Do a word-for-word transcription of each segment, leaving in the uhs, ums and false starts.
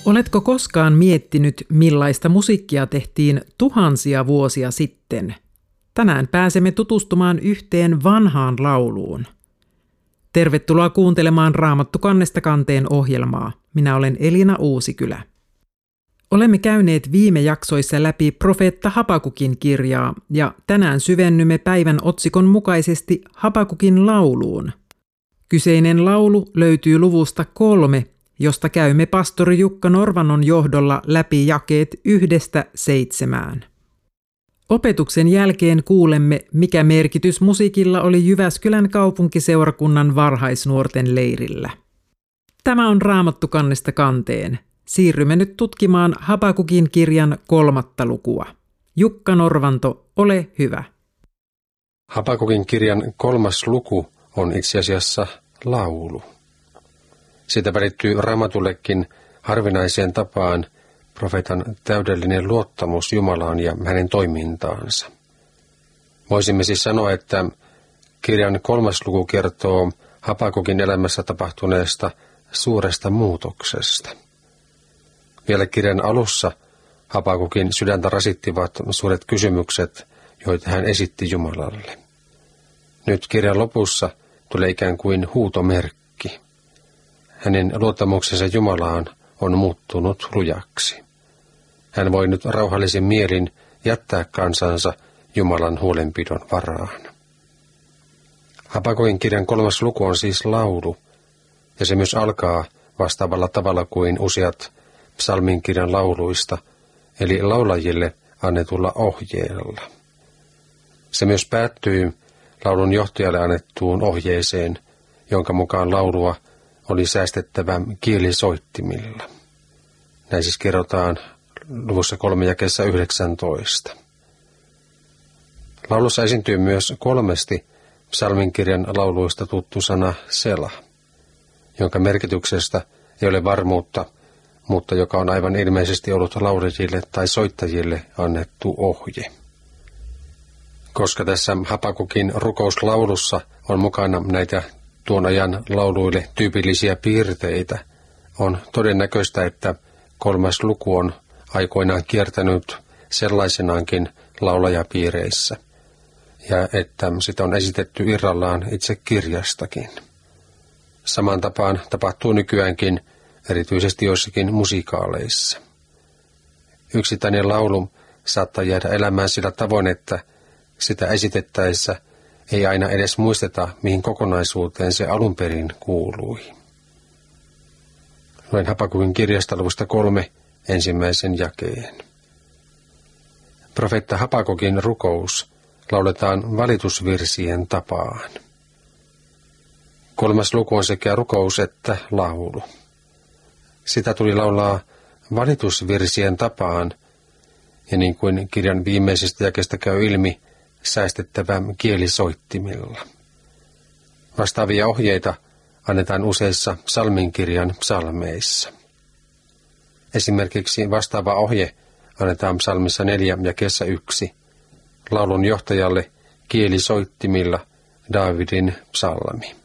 Oletko koskaan miettinyt, millaista musiikkia tehtiin tuhansia vuosia sitten? Tänään pääsemme tutustumaan yhteen vanhaan lauluun. Tervetuloa kuuntelemaan Raamattu kannesta kanteen ohjelmaa. Minä olen Elina Uusikylä. Olemme käyneet viime jaksoissa läpi profeetta Habakukin kirjaa ja tänään syvennymme päivän otsikon mukaisesti Habakukin lauluun. Kyseinen laulu löytyy luvusta kolme, josta käymme pastori Jukka Norvannon johdolla läpi jakeet yhdestä seitsemään. Opetuksen jälkeen kuulemme, mikä merkitys musiikilla oli Jyväskylän kaupunkiseurakunnan varhaisnuorten leirillä. Tämä on Raamattu kannesta kanteen. Siirrymme nyt tutkimaan Habakukin kirjan kolmatta lukua. Jukka Norvanto, ole hyvä. Habakukin kirjan kolmas luku on itse asiassa laulu. Siitä välittyy Raamatullekin harvinaiseen tapaan profeetan täydellinen luottamus Jumalaan ja hänen toimintaansa. Voisimme siis sanoa, että kirjan kolmas luku kertoo Habakukin elämässä tapahtuneesta suuresta muutoksesta. Vielä kirjan alussa Habakukin sydäntä rasittivat suuret kysymykset, joita hän esitti Jumalalle. Nyt kirjan lopussa tulee ikään kuin huutomerkki. Hänen luottamuksensa Jumalaan on muuttunut lujaksi. Hän voi nyt rauhallisin mielin jättää kansansa Jumalan huolenpidon varaan. Habakukin kirjan kolmas luku on siis laulu, ja se myös alkaa vastaavalla tavalla kuin useat psalmin kirjan lauluista, eli laulajille annetulla ohjeella. Se myös päättyy laulun johtajalle annettuun ohjeeseen, jonka mukaan laulua oli säästettävä kielisoittimilla. Näin siis kerrotaan luvussa kolme jakeessa yhdeksäntoista. Laulussa esiintyy myös kolmesti psalminkirjan lauluista tuttu sana sela, jonka merkityksestä ei ole varmuutta, mutta joka on aivan ilmeisesti ollut laulajille tai soittajille annettu ohje. Koska tässä Habakukin rukouslaulussa on mukana näitä tuon ajan lauluille tyypillisiä piirteitä, on todennäköistä, että kolmas luku on aikoinaan kiertänyt sellaisenaankin laulajapiireissä, ja että sitä on esitetty irrallaan itse kirjastakin. Saman tapaan tapahtuu nykyäänkin erityisesti joissakin musikaaleissa. Yksittäinen laulu saattaa jäädä elämään sillä tavoin, että sitä esitettäessä ei aina edes muisteta, mihin kokonaisuuteen se alun perin kuului. Luen Habakukin kirjasta luvusta kolme ensimmäisen jakeen. Profeetta Habakukin rukous lauletaan valitusvirsien tapaan. Kolmas luku on sekä rukous että laulu. Sitä tuli laulaa valitusvirsien tapaan, ja niin kuin kirjan viimeisestä jakeesta käy ilmi, säästettävä kielisoittimilla. Vastaavia ohjeita annetaan useissa psalminkirjan psalmeissa. Esimerkiksi vastaava ohje annetaan psalmissa neljä jakeessa yksi, laulun johtajalle kielisoittimilla Daavidin psalmi.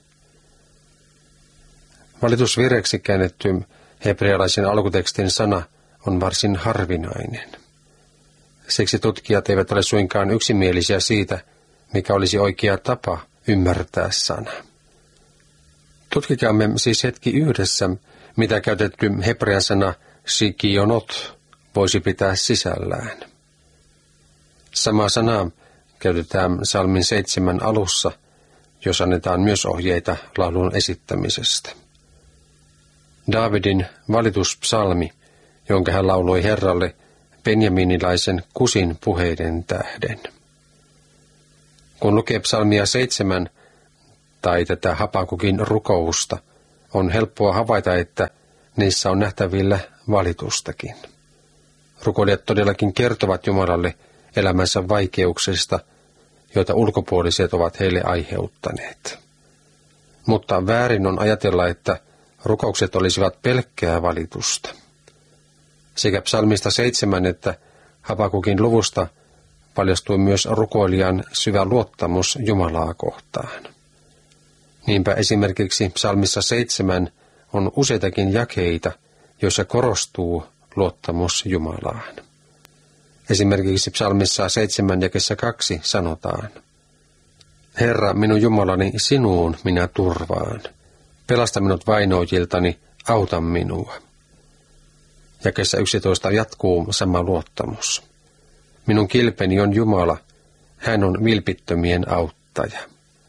Valitusvirreksi käännetty hebrealaisen alkutekstin sana on varsin harvinainen. Siksi tutkijat eivät ole suinkaan yksimielisiä siitä, mikä olisi oikea tapa ymmärtää sana. Tutkikaamme siis hetki yhdessä, mitä käytetty hebrean sana shikionot voisi pitää sisällään. Samaa sanaa käytetään psalmin seitsemän alussa, jos annetaan myös ohjeita laulun esittämisestä. Daavidin valituspsalmi, jonka hän lauloi Herralle benjaminilaisen Kusin puheiden tähden. Kun lukee psalmia seitsemän tai tätä Habakukin rukousta, on helppoa havaita, että niissä on nähtävillä valitustakin. Rukoilijat todellakin kertovat Jumalalle elämänsä vaikeuksista, joita ulkopuoliset ovat heille aiheuttaneet. Mutta väärin on ajatella, että rukoukset olisivat pelkkää valitusta. Sekä psalmista seitsemän että Habakukin luvusta paljastui myös rukoilijan syvä luottamus Jumalaa kohtaan. Niinpä esimerkiksi psalmissa seitsemän on useitakin jakeita, joissa korostuu luottamus Jumalaan. Esimerkiksi psalmissa seitsemän jakeessa kaksi sanotaan: Herra, minun Jumalani, sinuun minä turvaan. Pelasta minut vainoojiltani, auta minua. Jakeessa yksitoista jatkuu sama luottamus. Minun kilpeni on Jumala, hän on vilpittömien auttaja.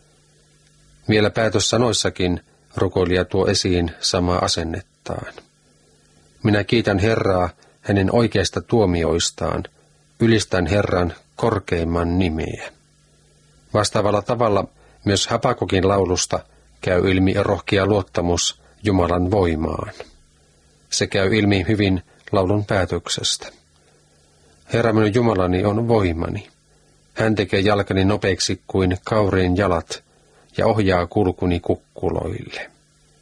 Vielä päätössanoissakin rukoilija tuo esiin samaa asennettaan. Minä kiitän Herraa hänen oikeista tuomioistaan, ylistän Herran korkeimman nimeä. Vastaavalla tavalla myös Habakukin laulusta käy ilmi rohkea luottamus Jumalan voimaan. Se käy ilmi hyvin laulun päätöksestä. Herra minun Jumalani on voimani. Hän tekee jalkani nopeiksi kuin kauriin jalat ja ohjaa kulkuni kukkuloille.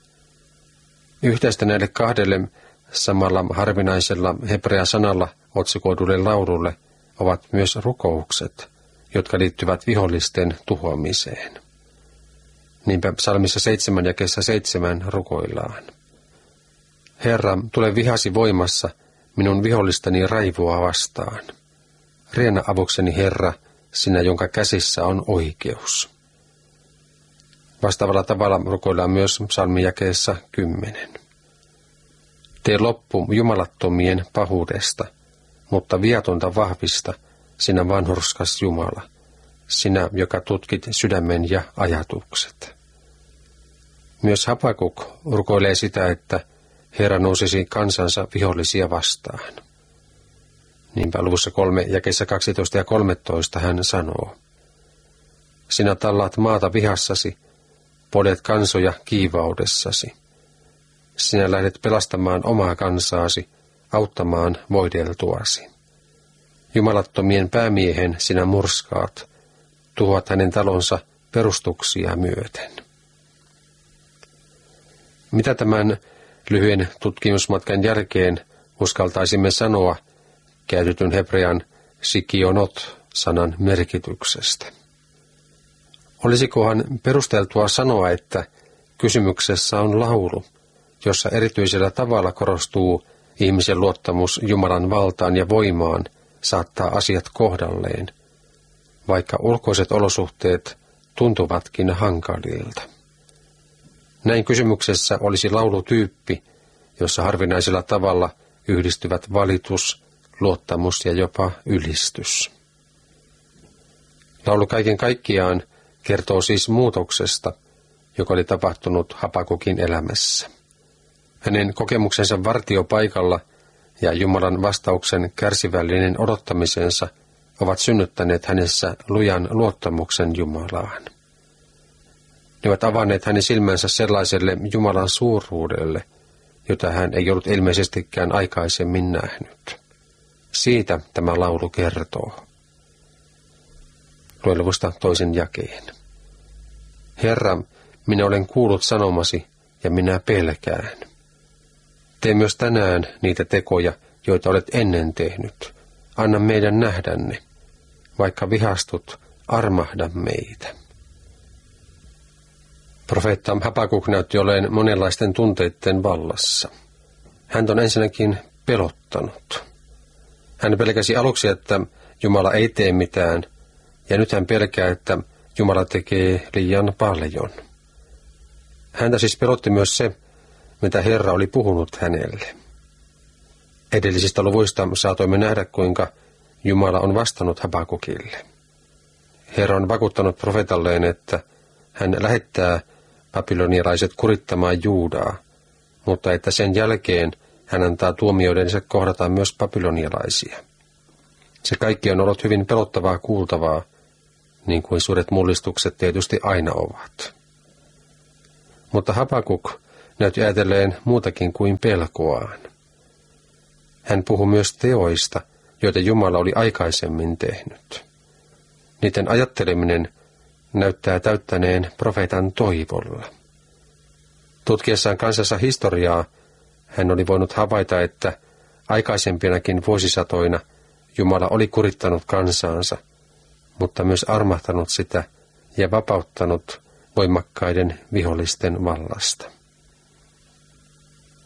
Yhteistä näille kahdelle samalla harvinaisella hebrea sanalla otsikoidulle laululle ovat myös rukoukset, jotka liittyvät vihollisten tuhoamiseen. Niinpä psalmissa seitsemän jakeessa seitsemän rukoillaan: Herra, tule vihasi voimassa minun vihollistani raivoa vastaan. Rienä avukseni, Herra, sinä, jonka käsissä on oikeus. Vastaavalla tavalla rukoillaan myös psalmin jakeessa kymmenen. Tee loppu jumalattomien pahuudesta, mutta viatonta vahvista, sinä vanhurskas Jumala, sinä, joka tutkit sydämen ja ajatukset. Myös Habakuk rukoilee sitä, että Herra nousisi kansansa vihollisia vastaan. Niinpä luvussa kolme jakeessa kaksitoista ja kolmetoista hän sanoo: Sinä tallaat maata vihassasi, podet kansoja kiivaudessasi. Sinä lähdet pelastamaan omaa kansaasi, auttamaan voideltuasi. Jumalattomien päämiehen sinä murskaat, tuhoat hänen talonsa perustuksia myöten. Mitä tämän lyhyen tutkimusmatkan jälkeen uskaltaisimme sanoa käytetyn hebrean sikionot-sanan merkityksestä? Olisikohan perusteltua sanoa, että kysymyksessä on laulu, jossa erityisellä tavalla korostuu ihmisen luottamus Jumalan valtaan ja voimaan saattaa asiat kohdalleen, vaikka ulkoiset olosuhteet tuntuvatkin hankalilta. Näin kysymyksessä olisi laulutyyppi, jossa harvinaisella tavalla yhdistyvät valitus, luottamus ja jopa ylistys. Laulu kaiken kaikkiaan kertoo siis muutoksesta, joka oli tapahtunut Habakukin elämässä. Hänen kokemuksensa vartiopaikalla ja Jumalan vastauksen kärsivällinen odottamisensa ovat synnyttäneet hänessä lujan luottamuksen Jumalaan. Ne ovat avanneet hänen silmänsä sellaiselle Jumalan suuruudelle, jota hän ei ollut ilmeisestikään aikaisemmin nähnyt. Siitä tämä laulu kertoo. Luen luvusta toisen jakeen. Herra, minä olen kuullut sanomasi ja minä pelkään. Tee myös tänään niitä tekoja, joita olet ennen tehnyt. Anna meidän nähdä ne. Vaikka vihastut, armahda meitä. Profeetta Habakuk näytti olleen monenlaisten tunteiden vallassa. Hän on ensinnäkin pelottanut. Hän pelkäsi aluksi, että Jumala ei tee mitään, ja nyt hän pelkää, että Jumala tekee liian paljon. Häntä siis pelotti myös se, mitä Herra oli puhunut hänelle. Edellisistä luvuista saatoimme nähdä, kuinka Jumala on vastannut Habakukille. Herra on vakuuttanut profeetalleen, että hän lähettää babylonialaiset kurittamaan Juudaa, mutta että sen jälkeen hän antaa tuomioidensa kohdata myös babylonialaisia. Se kaikki on ollut hyvin pelottavaa kuultavaa, niin kuin suuret mullistukset tietysti aina ovat. Mutta Habakuk näytti ajatelleen muutakin kuin pelkoaan. Hän puhui myös teoista, joita Jumala oli aikaisemmin tehnyt. Niiden ajatteleminen näyttää täyttäneen profeetan toivolla. Tutkiessaan kansansa historiaa hän oli voinut havaita, että aikaisempinakin vuosisatoina Jumala oli kurittanut kansaansa, mutta myös armahtanut sitä ja vapauttanut voimakkaiden vihollisten vallasta.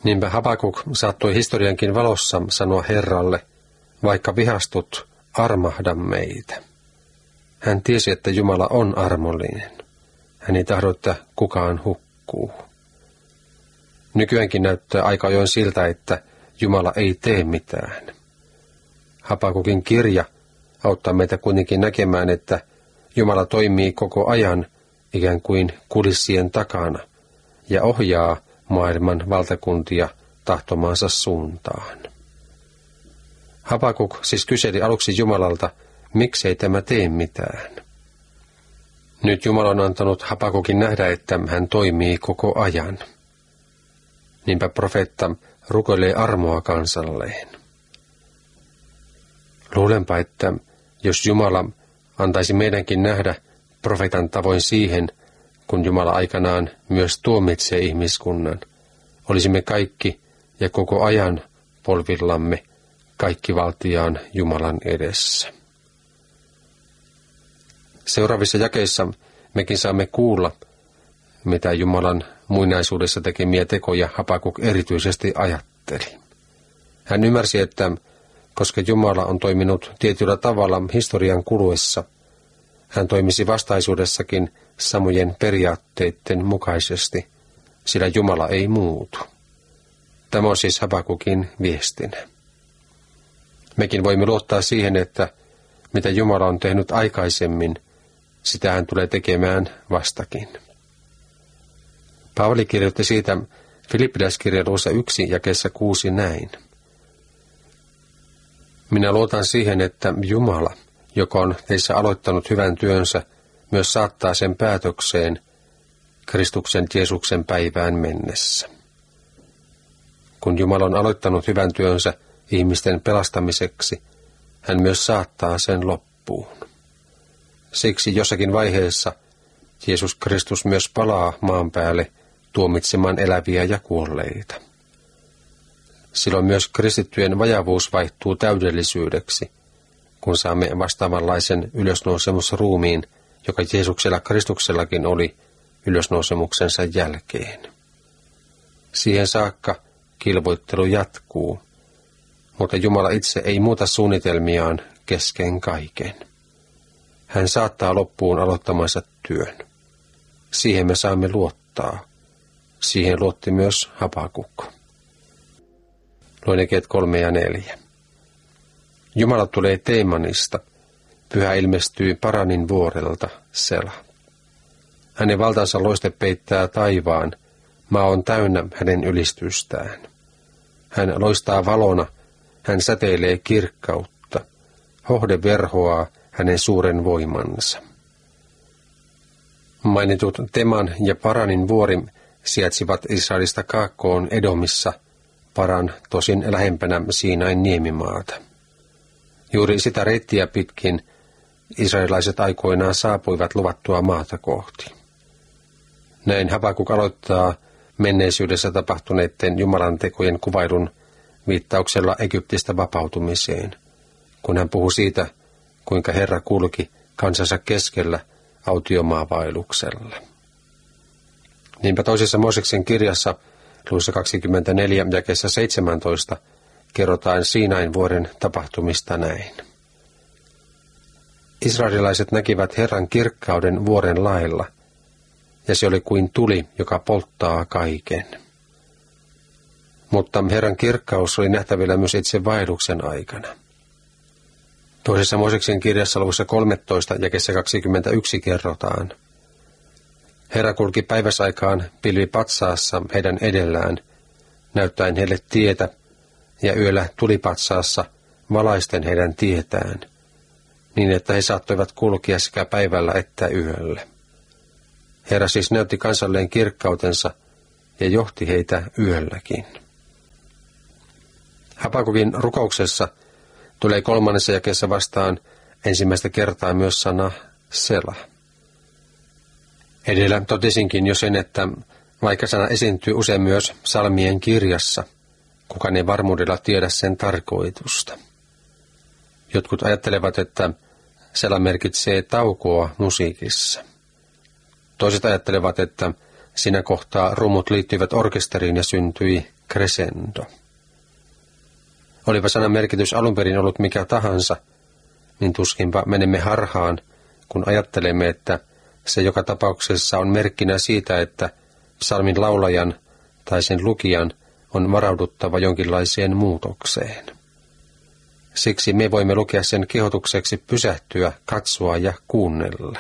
Niinpä Habakuk saattoi historiankin valossa sanoa Herralle, vaikka vihastut, armahda meitä. Hän tiesi, että Jumala on armollinen. Hän ei tahdo, että kukaan hukkuu. Nykyäänkin näyttää aika ajoin siltä, että Jumala ei tee mitään. Habakukin kirja auttaa meitä kuitenkin näkemään, että Jumala toimii koko ajan ikään kuin kulissien takana ja ohjaa maailman valtakuntia tahtomaansa suuntaan. Habakuk siis kyseli aluksi Jumalalta, miksei tämä tee mitään. Nyt Jumala on antanut Habakukin nähdä, että hän toimii koko ajan. Niinpä profeetta rukoilee armoa kansalleen. Luulenpa, että jos Jumala antaisi meidänkin nähdä profeetan tavoin siihen, kun Jumala aikanaan myös tuomitsee ihmiskunnan, olisimme kaikki ja koko ajan polvillamme kaikki valtiaan Jumalan edessä. Seuraavissa jakeissa mekin saamme kuulla, mitä Jumalan muinaisuudessa tekemiä tekoja Habakuk erityisesti ajatteli. Hän ymmärsi, että koska Jumala on toiminut tietyllä tavalla historian kuluessa, hän toimisi vastaisuudessakin samojen periaatteiden mukaisesti, sillä Jumala ei muutu. Tämä on siis Habakukin viestinä. Mekin voimme luottaa siihen, että mitä Jumala on tehnyt aikaisemmin, sitä hän tulee tekemään vastakin. Paavali kirjoitti siitä Filippiläiskirjan luvussa yksi jakeessa kuusi näin. Minä luotan siihen, että Jumala, joka on teissä aloittanut hyvän työnsä, myös saattaa sen päätökseen Kristuksen Jeesuksen päivään mennessä. Kun Jumala on aloittanut hyvän työnsä ihmisten pelastamiseksi, hän myös saattaa sen loppuun. Siksi jossakin vaiheessa Jeesus Kristus myös palaa maan päälle tuomitsemaan eläviä ja kuolleita. Silloin myös kristittyjen vajavuus vaihtuu täydellisyydeksi, kun saamme vastaavanlaisen ylösnousemusruumiin, joka Jeesuksella Kristuksellakin oli ylösnousemuksensa jälkeen. Siihen saakka kilvoittelu jatkuu, mutta Jumala itse ei muuta suunnitelmiaan kesken kaiken. Hän saattaa loppuun aloittamansa työn. Siihen me saamme luottaa. Siihen luotti myös Habakuk. Luen jakeet kolme ja neljä. Jumala tulee Teemanista. Pyhä ilmestyy Paranin vuorelta, Sela. Hänen valtansa loiste peittää taivaan. Maa on täynnä hänen ylistystään. Hän loistaa valona. Hän säteilee kirkkautta. Hohde verhoaa hänen suuren voimansa. Mainitut Teman ja Paranin vuori sijaitsivat Israelista kaakkoon Edomissa, Paran tosin lähempänä Siinain niemimaata. Juuri sitä reittiä pitkin israelilaiset aikoinaan saapuivat luvattua maata kohti. Näin Habakuk aloittaa menneisyydessä tapahtuneiden Jumalan tekojen kuvailun viittauksella Egyptistä vapautumiseen, kun hän puhuu siitä, kuinka Herra kulki kansansa keskellä autiomaavailuksella. Niinpä toisessa Mooseksen kirjassa, luvussa kaksikymmentäneljä jakeessa seitsemäntoista, kerrotaan Siinain vuoren tapahtumista näin. Israelilaiset näkivät Herran kirkkauden vuoren laella, ja se oli kuin tuli, joka polttaa kaiken. Mutta Herran kirkkaus oli nähtävillä myös itse vaelluksen aikana. Toisessa Mooseksen kirjassa luvussa kolmetoista jakeessa kaksikymmentäyksi kerrotaan. Herra kulki päiväsaikaan pilvi patsaassa heidän edellään, näyttäen heille tietä, ja yöllä tulipatsaassa valaisten heidän tietään, niin että he saattoivat kulkea sekä päivällä että yöllä. Herra siis näytti kansalleen kirkkautensa ja johti heitä yölläkin. Habakukin rukouksessa tulee kolmannessa jakeessa vastaan ensimmäistä kertaa myös sana Sela. Edellä totesinkin jo sen, että vaikka sana esiintyy usein myös psalmien kirjassa, kukaan ei varmuudella tiedä sen tarkoitusta. Jotkut ajattelevat, että Sela merkitsee taukoa musiikissa. Toiset ajattelevat, että siinä kohtaa rummut liittyivät orkesteriin ja syntyi crescendo. Olipa sanan merkitys alun perin ollut mikä tahansa, niin tuskinpa menemme harhaan, kun ajattelemme, että se joka tapauksessa on merkkinä siitä, että psalmin laulajan tai sen lukijan on varauduttava jonkinlaiseen muutokseen. Siksi me voimme lukea sen kehotukseksi pysähtyä, katsoa ja kuunnella.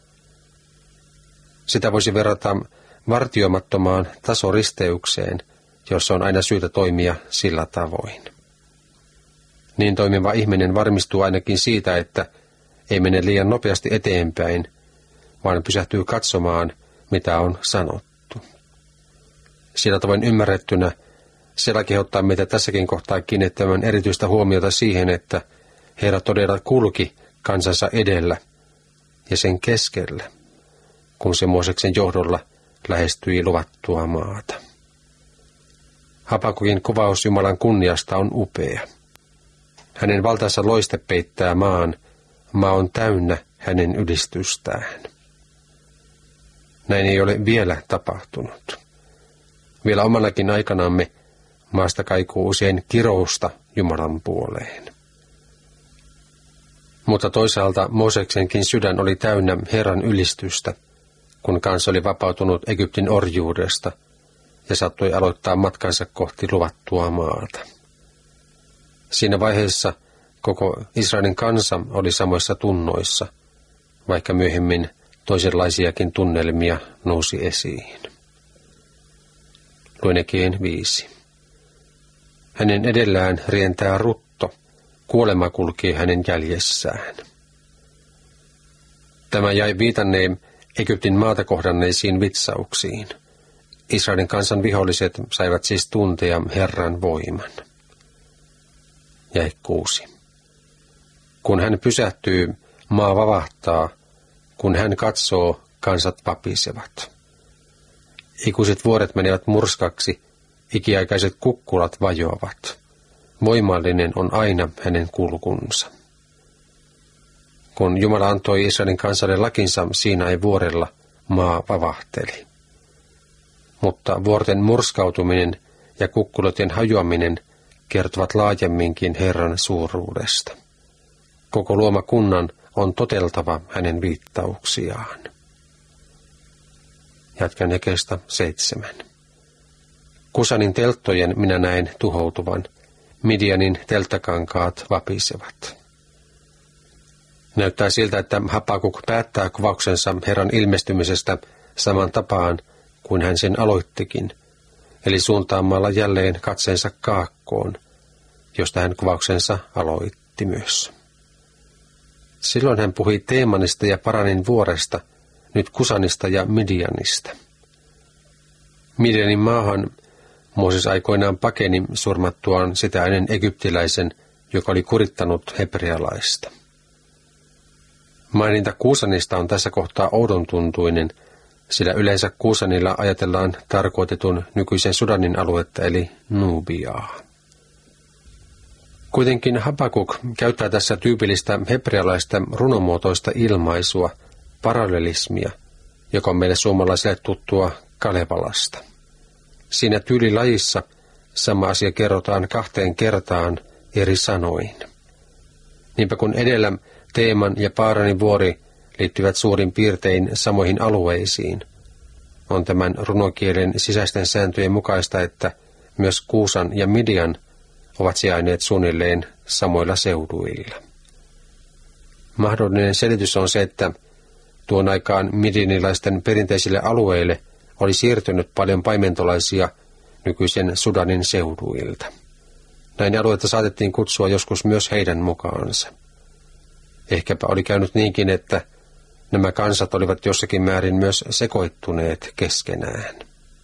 Sitä voisi verrata vartioimattomaan tasoristeykseen, jossa on aina syytä toimia sillä tavoin. Niin toimiva ihminen varmistuu ainakin siitä, että ei mene liian nopeasti eteenpäin, vaan pysähtyy katsomaan, mitä on sanottu. Sillä tavoin ymmärrettynä Sela kehottaa meitä tässäkin kohtaa kiinnittämään erityistä huomiota siihen, että Herra todella kulki kansansa edellä ja sen keskellä, kun se Mooseksen johdolla lähestyi luvattua maata. Habakukin kuvaus Jumalan kunniasta on upea. Hänen valtansa loiste peittää maan, maa on täynnä hänen ylistystään. Näin ei ole vielä tapahtunut. Vielä omallakin aikanamme maasta kaikuu usein kirousta Jumalan puoleen. Mutta toisaalta Mooseksenkin sydän oli täynnä Herran ylistystä, kun kansa oli vapautunut Egyptin orjuudesta ja saattoi aloittaa matkansa kohti luvattua maata. Siinä vaiheessa koko Israelin kansa oli samoissa tunnoissa, vaikka myöhemmin toisenlaisiakin tunnelmia nousi esiin. Luen Ekeen viisi. Hänen edellään rientää rutto, kuolema kulkee hänen jäljessään. Tämä jäi viitanneen Egyptin maata kohdanneisiin vitsauksiin. Israelin kansan viholliset saivat siis tuntea Herran voiman. Jae kuusi. Kun hän pysähtyy, maa vavahtaa, kun hän katsoo, kansat vapisevat. Ikuiset vuoret menevät murskaksi, ikiaikaiset kukkulat vajoavat. Voimallinen on aina hänen kulkunsa. Kun Jumala antoi Israelin kansalle lakinsa Siinain vuorella, maa vavahteli. Mutta vuorten murskautuminen ja kukkuloiden hajoaminen kertovat laajemminkin Herran suuruudesta. Koko luomakunnan on toteltava hänen viittauksiaan. Jatkan jakeesta seitsemän. Kusanin telttojen minä näin tuhoutuvan, Midianin telttakankaat vapisevat. Näyttää siltä, että Habakuk päättää kuvauksensa Herran ilmestymisestä saman tapaan kuin hän sen aloittikin, eli suuntaamalla jälleen katseensa Kaakkoon, josta hän kuvauksensa aloitti myös. Silloin hän puhui Teemanista ja Paranin vuoresta, nyt Kusanista ja Midianista. Midianin maahan Mooses aikoinaan pakeni surmattuaan sitä ennen egyptiläisen, joka oli kurittanut hebrealaista. Maininta Kuusanista on tässä kohtaa oudon tuntuinen, sillä yleensä Kuusanilla ajatellaan tarkoitetun nykyisen Sudanin aluetta eli Nubiaa. Kuitenkin Habakuk käyttää tässä tyypillistä hebrealaista runomuotoista ilmaisua, parallelismia, joka on meille suomalaisille tuttua Kalevalasta. Siinä tyylilajissa sama asia kerrotaan kahteen kertaan eri sanoin. Niinpä kun edellä Teeman ja Paaranin vuori liittyvät suurin piirtein samoihin alueisiin, on tämän runokielen sisäisten sääntöjen mukaista, että myös Kuusan ja Midian ovat sijainneet suunnilleen samoilla seuduilla. Mahdollinen selitys on se, että tuon aikaan midianilaisten perinteisille alueille oli siirtynyt paljon paimentolaisia nykyisen Sudanin seuduilta. Näin alueita saatettiin kutsua joskus myös heidän mukaansa. Ehkäpä oli käynyt niinkin, että nämä kansat olivat jossakin määrin myös sekoittuneet keskenään.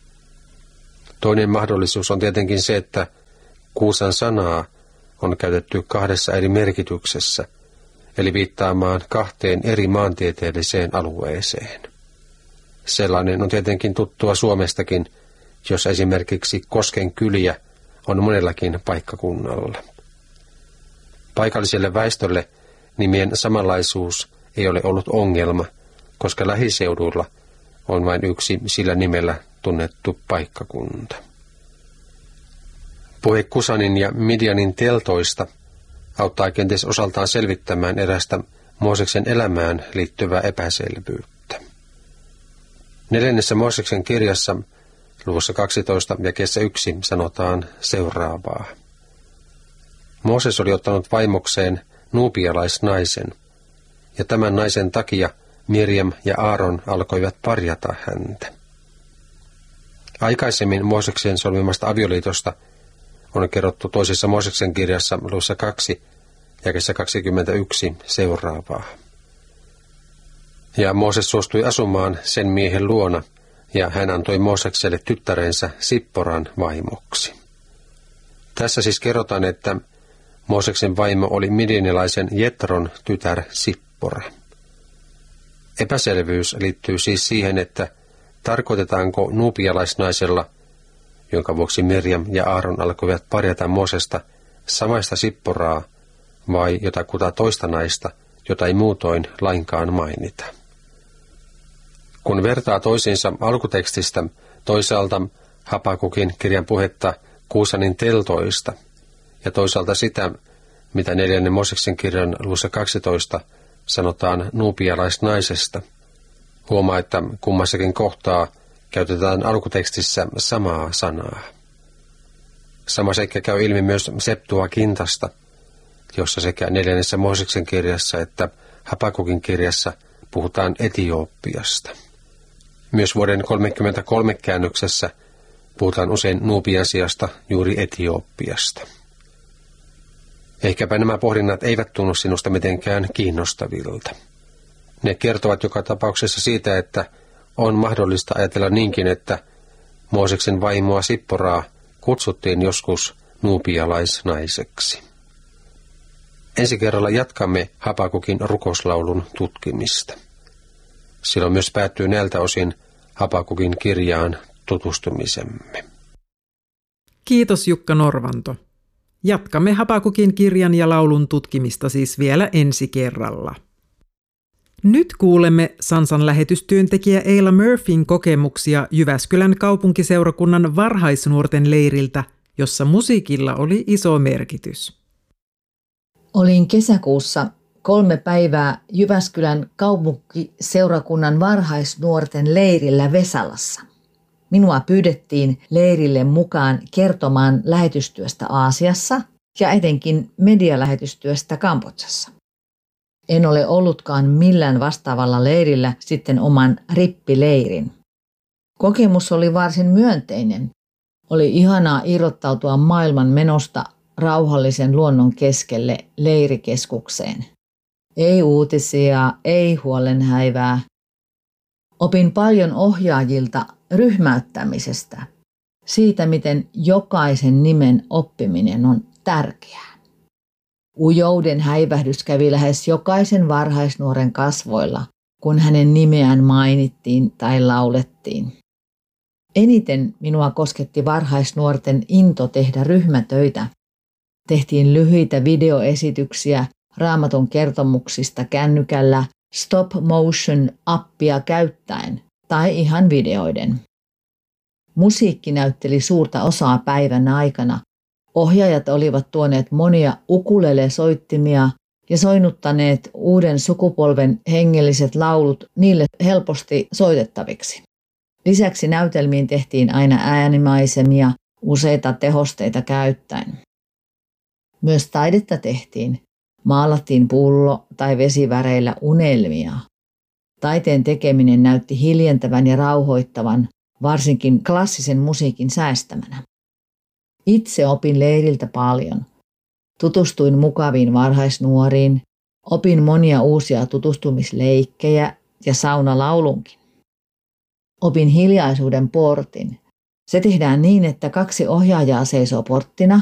Toinen mahdollisuus on tietenkin se, että Kuusan sanaa on käytetty kahdessa eri merkityksessä, eli viittaamaan kahteen eri maantieteelliseen alueeseen. Sellainen on tietenkin tuttua Suomestakin, jos esimerkiksi Kosken kyliä on monellakin paikkakunnalla. Paikalliselle väestölle nimien samanlaisuus ei ole ollut ongelma, koska lähiseudulla on vain yksi sillä nimellä tunnettu paikkakunta. Puhe Kusanin ja Midianin teltoista auttaa kenties osaltaan selvittämään erästä Mooseksen elämään liittyvää epäselvyyttä. Neljännessä Mooseksen kirjassa luvussa kaksitoista jakeessa yksi sanotaan seuraavaa. Mooses oli ottanut vaimokseen nuubialaisnaisen, ja tämän naisen takia Mirjam ja Aaron alkoivat parjata häntä. Aikaisemmin Mooseksen solmimasta avioliitosta on kerrottu toisessa Mooseksen kirjassa luvussa kaksi jakeessa kaksikymmentäyksi seuraavaa. Ja Mooses suostui asumaan sen miehen luona, ja hän antoi Moosekselle tyttärensä Sipporan vaimoksi. Tässä siis kerrotaan, että Mooseksen vaimo oli midianilaisen Jetron tytär Sippora. Epäselvyys liittyy siis siihen, että tarkoitetaanko nuubialaisnaisella, jonka vuoksi Mirjam ja Aaron alkoivat parjata Moosesta, samaista Sipporaa vai jotakuta toista naista, jota ei muutoin lainkaan mainita. Kun vertaa toisiinsa alkutekstistä toisaalta Habakukin kirjan puhetta Kuusanin teltoista ja toisaalta sitä, mitä neljännen Mooseksen kirjan luvussa kaksitoista sanotaan nuubialaisnaisesta, huomaa, että kummassakin kohtaa käytetään alkutekstissä samaa sanaa. Sama seikka käy ilmi myös Septuagintasta, jossa sekä neljännessä Mooseksen kirjassa että Habakukin kirjassa puhutaan Etiopiasta. Myös vuoden kolmekymmentäkolme käännöksessä puhutaan usein Nuubian sijasta juuri Etiopiasta. Ehkäpä nämä pohdinnat eivät tunnu sinusta mitenkään kiinnostavilta. Ne kertovat joka tapauksessa siitä, että on mahdollista ajatella niinkin, että Mooseksen vaimoa Sipporaa kutsuttiin joskus nuubialaisnaiseksi. Ensi kerralla jatkamme Habakukin rukoslaulun tutkimista. Silloin myös päättyy näiltä osin Habakukin kirjaan tutustumisemme. Kiitos Jukka Norvanto. Jatkamme Habakukin kirjan ja laulun tutkimista siis vielä ensi kerralla. Nyt kuulemme Sansan lähetystyöntekijä Eila Murphyn kokemuksia Jyväskylän kaupunkiseurakunnan varhaisnuorten leiriltä, jossa musiikilla oli iso merkitys. Olin kesäkuussa kolme päivää Jyväskylän kaupunkiseurakunnan varhaisnuorten leirillä Vesalassa. Minua pyydettiin leirille mukaan kertomaan lähetystyöstä Aasiassa ja etenkin medialähetystyöstä Kambodsassa. En ole ollutkaan millään vastaavalla leirillä sitten oman rippileirin. Kokemus oli varsin myönteinen. Oli ihanaa irrottautua maailman menosta rauhallisen luonnon keskelle leirikeskukseen. Ei uutisia, ei huolenhäivää. Opin paljon ohjaajilta ryhmäyttämisestä, siitä miten jokaisen nimen oppiminen on tärkeää. Ujouden häivähdys kävi lähes jokaisen varhaisnuoren kasvoilla, kun hänen nimeään mainittiin tai laulettiin. Eniten minua kosketti varhaisnuorten into tehdä ryhmätöitä. Tehtiin lyhyitä videoesityksiä Raamatun kertomuksista kännykällä stop motion-appia käyttäen tai ihan videoiden. Musiikki näytteli suurta osaa päivän aikana. Ohjaajat olivat tuoneet monia ukulele-soittimia ja soinnuttaneet uuden sukupolven hengelliset laulut niille helposti soitettaviksi. Lisäksi näytelmiin tehtiin aina äänimaisemia useita tehosteita käyttäen. Myös taidetta tehtiin. Maalattiin pullo- tai vesiväreillä unelmia. Taiteen tekeminen näytti hiljentävän ja rauhoittavan, varsinkin klassisen musiikin säästämänä. Itse opin leiriltä paljon. Tutustuin mukaviin varhaisnuoriin, opin monia uusia tutustumisleikkejä ja saunalaulunkin. Opin hiljaisuuden portin. Se tehdään niin, että kaksi ohjaajaa seisoo porttina